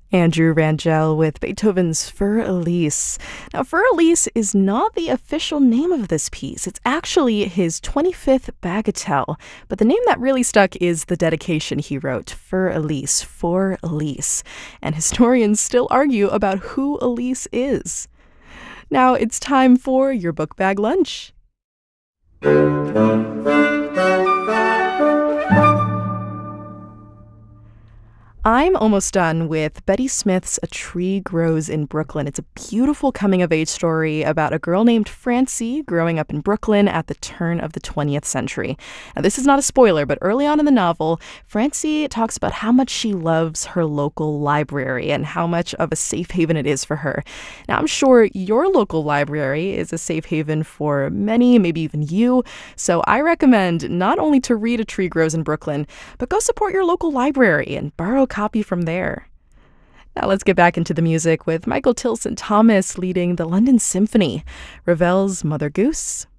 Andrew Rangel with Beethoven's Für Elise. Now, Für Elise is not the official name of this piece. It's actually his 25th bagatelle, but the name that really stuck is the dedication he wrote, Für Elise, for Elise. And historians still argue about who Elise is. Now it's time for your book bag lunch. I'm almost done with Betty Smith's A Tree Grows in Brooklyn. It's a beautiful coming-of-age story about a girl named Francie growing up in Brooklyn at the turn of the 20th century. Now, this is not a spoiler, but early on in the novel, Francie talks about how much she loves her local library and how much of a safe haven it is for her. Now, I'm sure your local library is a safe haven for many, maybe even you, so I recommend not only to read A Tree Grows in Brooklyn, but go support your local library and borrow a copy from there. Now let's get back into the music with Michael Tilson Thomas leading the London Symphony, Ravel's Mother Goose.